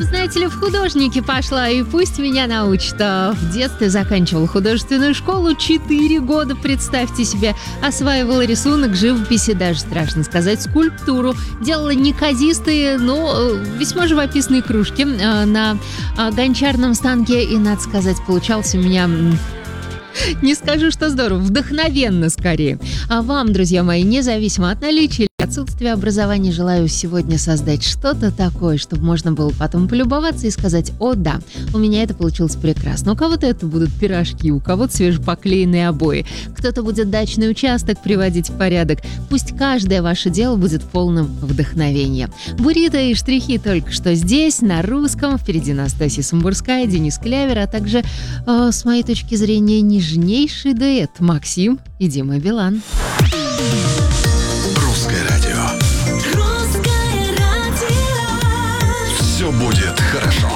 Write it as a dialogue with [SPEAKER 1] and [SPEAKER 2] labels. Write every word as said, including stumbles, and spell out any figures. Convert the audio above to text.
[SPEAKER 1] Знаете ли, в художники пошла, и пусть меня научат. А В детстве заканчивала художественную школу, четыре года, представьте себе, осваивала рисунок, живописи, даже страшно сказать, скульптуру. Делала неказистые, но э, весьма живописные кружки э, на э, гончарном станке, и, надо сказать, получался у меня... м, Не скажу, что здорово, вдохновенно скорее. А вам, друзья мои, независимо от наличия или отсутствия образования, желаю сегодня создать что-то такое, чтобы можно было потом полюбоваться и сказать: «О да, у меня это получилось прекрасно». У кого-то это будут пирожки, у кого-то свежепоклеенные обои, кто-то будет дачный участок приводить в порядок. Пусть каждое ваше дело будет полным вдохновения. Бурито и штрихи только что здесь, на русском. Впереди Настасья Самбурская, Денис Клявер, а также, э, с моей точки зрения, нежнейший дуэт Максим и Дима Билан.
[SPEAKER 2] Русское радио.
[SPEAKER 3] Русское радио.
[SPEAKER 2] Все будет хорошо.